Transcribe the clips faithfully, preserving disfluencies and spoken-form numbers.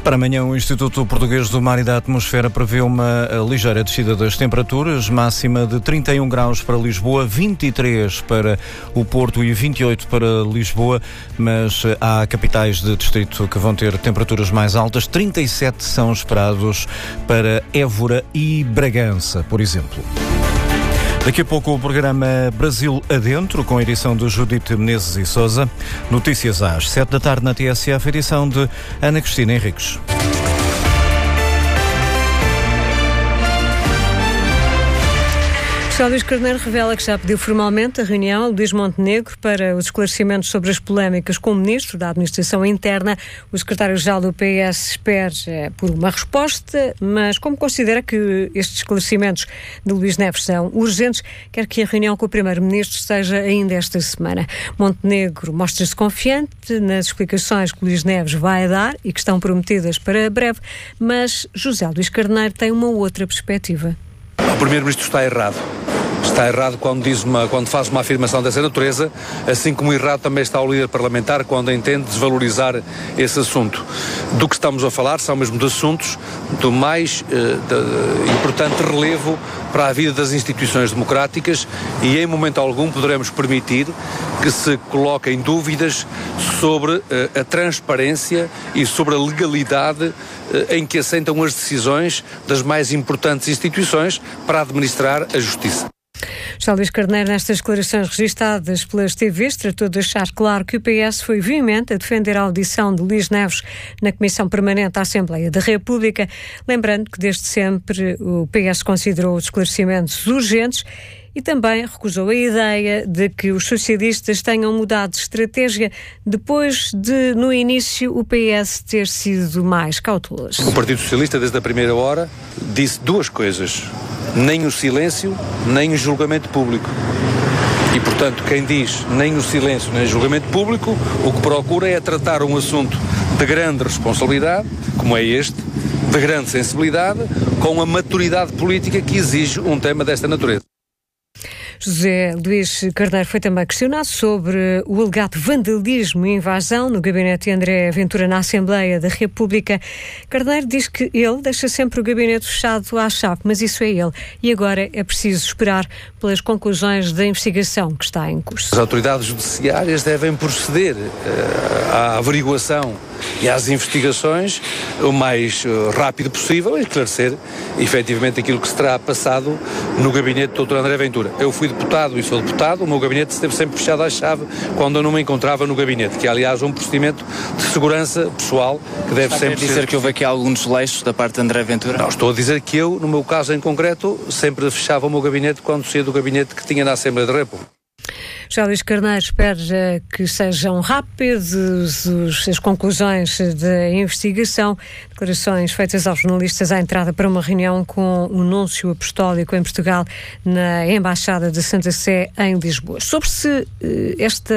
Para amanhã, o Instituto Português do Mar e da Atmosfera prevê uma ligeira descida das temperaturas, máxima de trinta e um graus para Lisboa, vinte e três para o Porto e vinte e oito para Lisboa, mas há capitais de distrito que vão ter temperaturas mais altas. trinta e sete são esperados para Évora e Bragança, por exemplo. Daqui a pouco o programa Brasil Adentro, com a edição de Judite Menezes e Sousa. Notícias às sete da tarde na T S F, edição de Ana Cristina Henriques. José Luís Carneiro revela que já pediu formalmente a reunião a Luís Montenegro para os esclarecimentos sobre as polémicas com o Ministro da Administração Interna. O secretário-geral do P S espera por uma resposta, mas como considera que estes esclarecimentos de Luís Neves são urgentes, quer que a reunião com o Primeiro-Ministro seja ainda esta semana. Montenegro mostra-se confiante nas explicações que Luís Neves vai dar e que estão prometidas para breve, mas José Luís Carneiro tem uma outra perspectiva. O Primeiro-Ministro está errado. Está errado quando, diz uma, quando faz uma afirmação dessa natureza, assim como errado também está o líder parlamentar quando entende desvalorizar esse assunto. Do que estamos a falar são mesmo de assuntos do mais eh, de, importante relevo para a vida das instituições democráticas e em momento algum poderemos permitir que se coloquem dúvidas sobre eh, a transparência e sobre a legalidade eh, em que assentam as decisões das mais importantes instituições para administrar a justiça. José Luís Carneiro, nestas declarações registadas pelas T Vs, tratou de deixar claro que o P S foi veemente a defender a audição de Luís Neves na Comissão Permanente da Assembleia da República, lembrando que desde sempre o P S considerou os esclarecimentos urgentes e também recusou a ideia de que os socialistas tenham mudado de estratégia depois de, no início, o P S ter sido mais cauteloso. O Partido Socialista, desde a primeira hora, disse duas coisas: nem o silêncio, nem o julgamento público. E, portanto, quem diz nem o silêncio, nem o julgamento público, o que procura é tratar um assunto de grande responsabilidade, como é este, de grande sensibilidade, com a maturidade política que exige um tema desta natureza. José Luís Carneiro foi também questionado sobre o alegado vandalismo e invasão no gabinete de André Ventura na Assembleia da República. Carneiro diz que ele deixa sempre o gabinete fechado à chave, mas isso é ele. E agora é preciso esperar pelas conclusões da investigação que está em curso. As autoridades judiciárias devem proceder uh, à averiguação e às investigações o mais uh, rápido possível e esclarecer efetivamente aquilo que se terá passado no gabinete do doutor André Ventura. Eu fui deputado e sou deputado, o meu gabinete esteve sempre fechado à chave quando eu não me encontrava no gabinete, que é aliás um procedimento de segurança pessoal que deve Está sempre a dizer ser... que houve aqui algum desleixo da parte de André Ventura? Não, estou a dizer que eu, no meu caso em concreto, sempre fechava o meu gabinete quando saía do gabinete que tinha na Assembleia da República. José Luís Carneiro espera que sejam rápidas as conclusões da investigação. Declarações feitas aos jornalistas à entrada para uma reunião com o Núncio Apostólico em Portugal na Embaixada de Santa Sé em Lisboa. Sobre se esta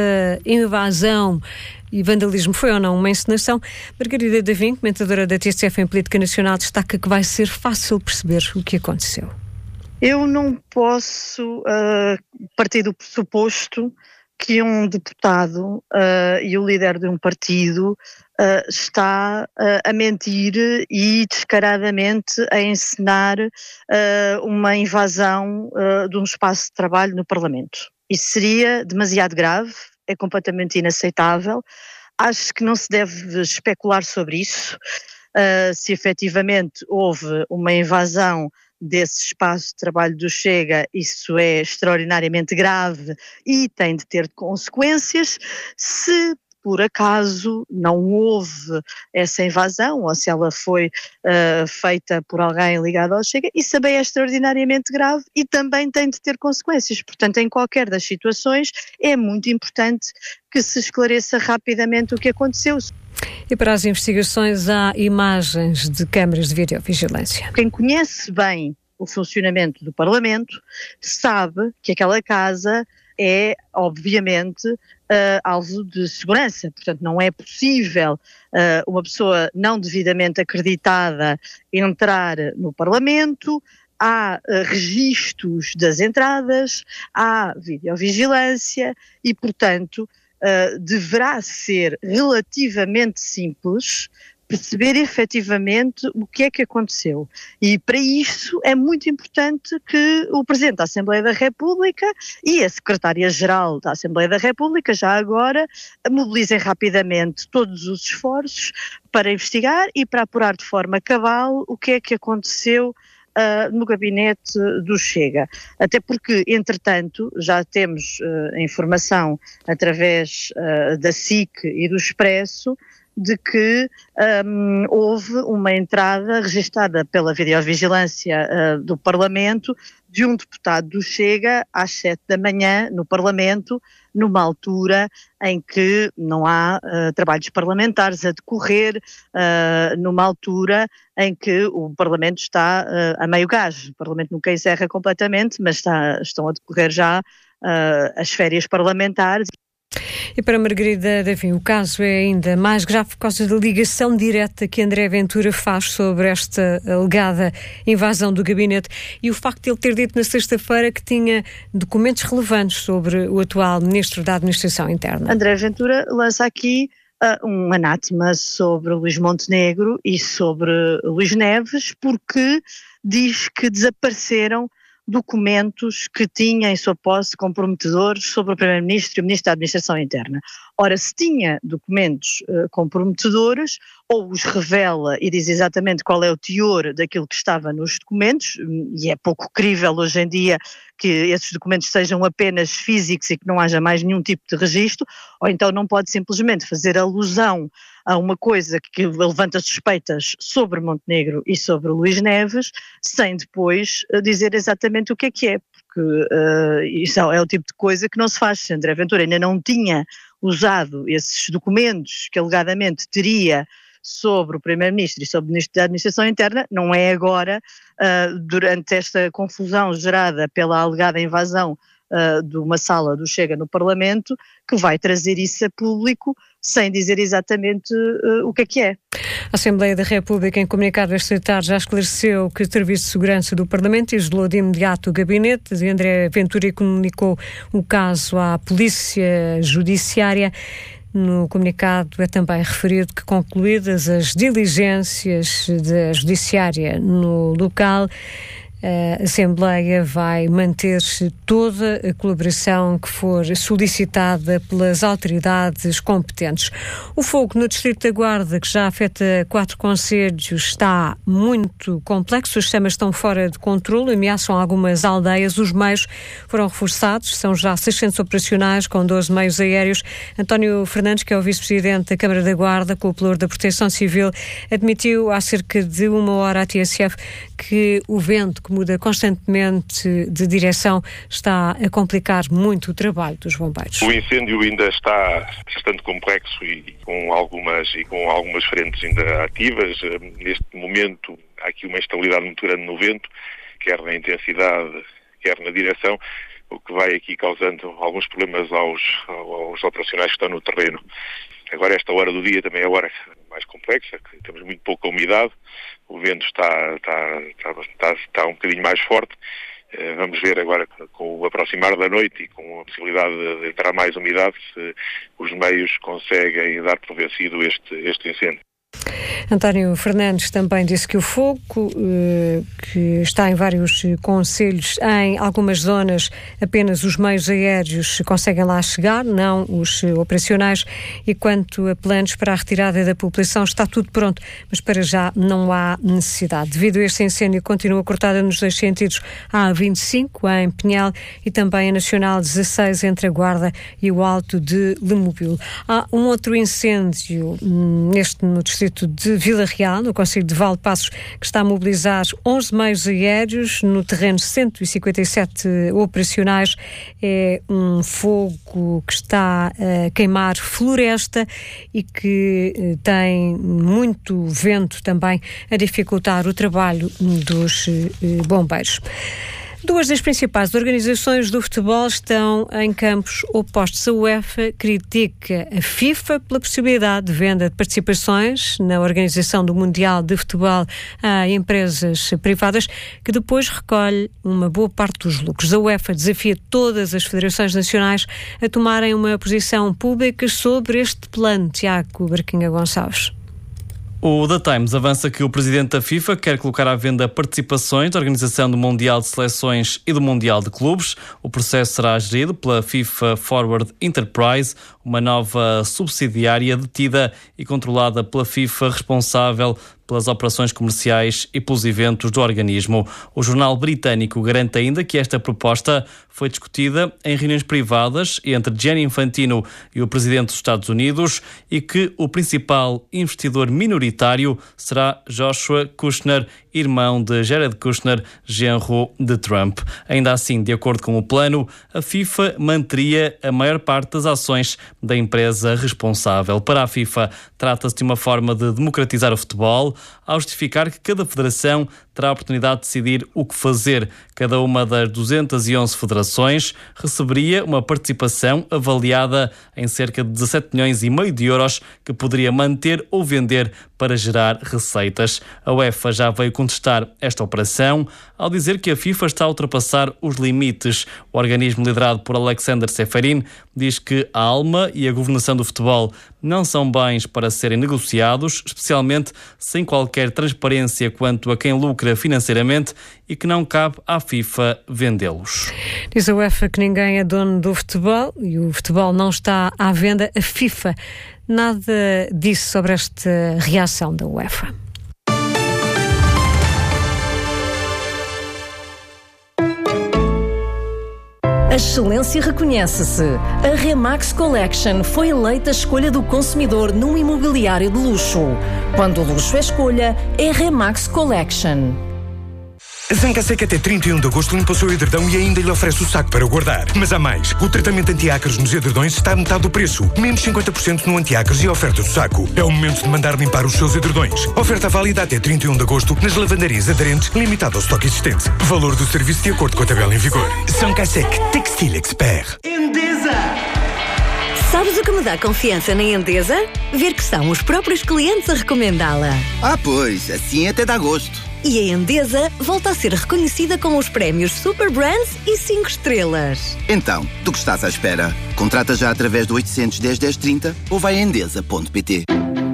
invasão e vandalismo foi ou não uma encenação, Margarida Davim, comentadora da T S F em Política Nacional, destaca que vai ser fácil perceber o que aconteceu. Eu não posso uh, partir do pressuposto que um deputado uh, e o líder de um partido uh, está uh, a mentir e descaradamente a encenar uh, uma invasão uh, de um espaço de trabalho no Parlamento. Isso seria demasiado grave, é completamente inaceitável. Acho que não se deve especular sobre isso. Uh, se efetivamente houve uma invasão desse espaço de trabalho do Chega, isso é extraordinariamente grave e tem de ter consequências. Se por acaso não houve essa invasão ou se ela foi uh, feita por alguém ligado ao Chega, isso também é extraordinariamente grave e também tem de ter consequências. Portanto, em qualquer das situações é muito importante que se esclareça rapidamente o que aconteceu. E para as investigações há imagens de câmaras de videovigilância. Quem conhece bem o funcionamento do Parlamento sabe que aquela casa é, obviamente, uh, alvo de segurança. Portanto, não é possível uh, uma pessoa não devidamente acreditada entrar no Parlamento. Há uh, registros das entradas, há videovigilância e, portanto, Uh, deverá ser relativamente simples perceber efetivamente o que é que aconteceu. E para isso é muito importante que o Presidente da Assembleia da República e a Secretária-Geral da Assembleia da República, já agora, mobilizem rapidamente todos os esforços para investigar e para apurar de forma cabal o que é que aconteceu Uh, no gabinete do Chega. Até porque, entretanto, já temos uh, informação através uh, da S I C e do Expresso de que um, houve uma entrada registada pela videovigilância uh, do Parlamento de um deputado do Chega às sete da manhã no Parlamento, numa altura em que não há uh, trabalhos parlamentares a decorrer, uh, numa altura em que o Parlamento está uh, a meio gás. O Parlamento nunca encerra completamente, mas está, estão a decorrer já uh, as férias parlamentares. E para Margarida Davim, o caso é ainda mais grave por causa da ligação direta que André Ventura faz sobre esta alegada invasão do gabinete e o facto de ele ter dito na sexta-feira que tinha documentos relevantes sobre o atual Ministro da Administração Interna. André Ventura lança aqui uh, um anátema sobre Luís Montenegro e sobre Luís Neves, porque diz que desapareceram documentos que tinha em sua posse comprometedores sobre o Primeiro-Ministro e o Ministro da Administração Interna. Ora, se tinha documentos uh, comprometedores, ou os revela e diz exatamente qual é o teor daquilo que estava nos documentos, e é pouco crível hoje em dia que esses documentos sejam apenas físicos e que não haja mais nenhum tipo de registro, ou então não pode simplesmente fazer alusão a uma coisa que levanta suspeitas sobre Montenegro e sobre Luís Neves, sem depois dizer exatamente o que é que é, porque uh, isso é o tipo de coisa que não se faz. Se André Ventura ainda não tinha usado esses documentos que alegadamente teria sobre o Primeiro-Ministro e sobre o Ministro da Administração Interna, não é agora, uh, durante esta confusão gerada pela alegada invasão uh, de uma sala do Chega no Parlamento, que vai trazer isso a público sem dizer exatamente uh, o que é que é. A Assembleia da República, em comunicado esta tarde, já esclareceu que o Serviço de Segurança do Parlamento isolou de imediato o gabinete de André Ventura e comunicou o caso à Polícia Judiciária. No comunicado é também referido que, concluídas as diligências da Judiciária no local, a Assembleia vai manter toda a colaboração que for solicitada pelas autoridades competentes. O fogo no Distrito da Guarda, que já afeta quatro concelhos, está muito complexo. As chamas estão fora de controle, ameaçam algumas aldeias. Os meios foram reforçados, são já seiscentos operacionais com doze meios aéreos. António Fernandes, que é o vice-presidente da Câmara da Guarda, com o pelouro da Proteção Civil, admitiu há cerca de uma hora à T S F que o vento, que muda constantemente de direção, está a complicar muito o trabalho dos bombeiros. O incêndio ainda está bastante complexo e com algumas, e com algumas frentes ainda ativas. Neste momento há aqui uma instabilidade muito grande no vento, quer na intensidade, quer na direção, o que vai aqui causando alguns problemas aos, aos operacionais que estão no terreno. Agora, esta hora do dia também é a hora mais complexa, que temos muito pouca umidade, o vento está, está, está, está, está um bocadinho mais forte. Vamos ver agora, com o aproximar da noite e com a possibilidade de entrar mais umidade, se os meios conseguem dar por vencido este, este incêndio. António Fernandes também disse que o fogo, que está em vários concelhos, em algumas zonas apenas os meios aéreos conseguem lá chegar, não os operacionais, e quanto a planos para a retirada da população, está tudo pronto, mas para já não há necessidade. Devido a este incêndio, continua cortada nos dois sentidos a A vinte e cinco, em Pinhal, e também a Nacional dezasseis, entre a Guarda e o Alto de Lemóvel. Há um outro incêndio, neste no distrito de Vila Real, no concelho de Valpassos, que está a mobilizar onze meios aéreos, no terreno cento e cinquenta e sete operacionais. É um fogo que está a queimar floresta e que tem muito vento também a dificultar o trabalho dos bombeiros. Duas das principais organizações do futebol estão em campos opostos. A UEFA critica a FIFA pela possibilidade de venda de participações na organização do Mundial de Futebol a empresas privadas, que depois recolhe uma boa parte dos lucros. A UEFA desafia todas as federações nacionais a tomarem uma posição pública sobre este plano. Tiago Barquinha Gonçalves. O The Times avança que o presidente da FIFA quer colocar à venda participações da Organização do Mundial de Seleções e do Mundial de Clubes. O processo será gerido pela FIFA Forward Enterprise, uma nova subsidiária detida e controlada pela FIFA, responsável pelas operações comerciais e pelos eventos do organismo. O jornal britânico garante ainda que esta proposta foi discutida em reuniões privadas entre Gianni Infantino e o presidente dos Estados Unidos e que o principal investidor minoritário será Joshua Kushner, irmão de Jared Kushner, genro de Trump. Ainda assim, de acordo com o plano, a FIFA manteria a maior parte das ações da empresa responsável. Para a FIFA, trata-se de uma forma de democratizar o futebol, ao justificar que cada federação terá a oportunidade de decidir o que fazer. Cada uma das duzentas e onze federações receberia uma participação avaliada em cerca de dezassete milhões e meio de euros que poderia manter ou vender para gerar receitas. A UEFA já veio contestar esta operação ao dizer que a FIFA está a ultrapassar os limites. O organismo liderado por Alexander Ceferin diz que a alma e a governação do futebol não são bens para serem negociados, especialmente sem qualquer transparência quanto a quem lucra financeiramente, e que não cabe à FIFA vendê-los. Diz a UEFA que ninguém é dono do futebol e o futebol não está à venda. A FIFA nada disse sobre esta reação da UEFA. A excelência reconhece-se. A Remax Collection foi eleita a escolha do consumidor num imobiliário de luxo. Quando o luxo é escolha, é Remax Collection. A Zangasec até trinta e um de agosto limpa o seu edredão e ainda lhe oferece o saco para guardar. Mas há mais. O tratamento anti-ácaros nos edredões está a metade do preço. Menos cinquenta por cento no anti-ácaros e a oferta do saco. É o momento de mandar limpar os seus edredões. Oferta válida até trinta e um de agosto nas lavandarias aderentes, limitado ao estoque existente. Valor do serviço de acordo com a tabela em vigor. Zangasec Textile Expert. Endesa! Sabes o que me dá confiança na Endesa? Ver que são os próprios clientes a recomendá-la. Ah, pois, assim até dá gosto. E a Endesa volta a ser reconhecida com os prémios Super Brands e cinco estrelas. Então, do que estás à espera? Contrata já através do oitocentos, dez, dez, trinta ou vai a endesa ponto pt.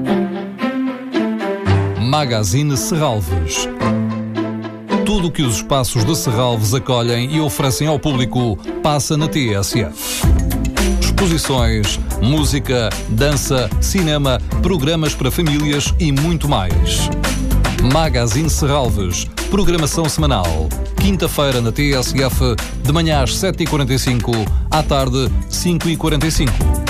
Magazine Serralves. Tudo o que os espaços de Serralves acolhem e oferecem ao público passa na T S F. Exposições, música, dança, cinema, programas para famílias e muito mais. Magazine Serralves, programação semanal. Quinta-feira na T S F, de manhã às sete e quarenta e cinco, à tarde cinco e quarenta e cinco.